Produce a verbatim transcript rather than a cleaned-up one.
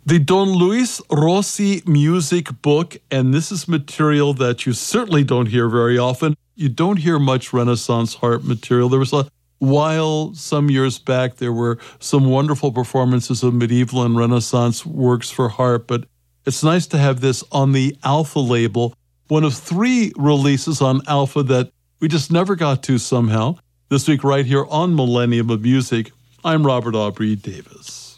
The Don Luis Rossi music book, and this is material that you certainly don't hear very often. You don't hear much Renaissance harp material. There was a while, some years back, there were some wonderful performances of medieval and Renaissance works for harp, but it's nice to have this on the Alpha label, one of three releases on Alpha that we just never got to somehow. This week right here on Millennium of Music, I'm Robert Aubrey Davis.